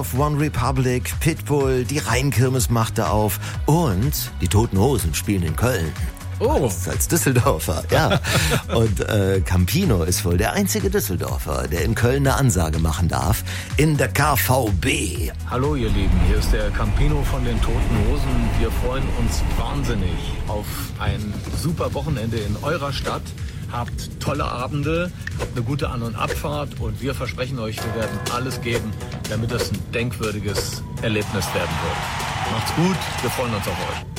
Düsseldorf, One Republic, Pitbull, die Rheinkirmes machte auf und die Toten Hosen spielen in Köln. Oh. Als Düsseldorfer, ja. Und Campino ist wohl der einzige Düsseldorfer, der in Köln eine Ansage machen darf. In der KVB. Hallo ihr Lieben, hier ist der Campino von den Toten Hosen. Wir freuen uns wahnsinnig auf ein super Wochenende in eurer Stadt. Habt tolle Abende, habt eine gute An- und Abfahrt und wir versprechen euch, wir werden alles geben, damit es ein denkwürdiges Erlebnis werden wird. Macht's gut, wir freuen uns auf euch.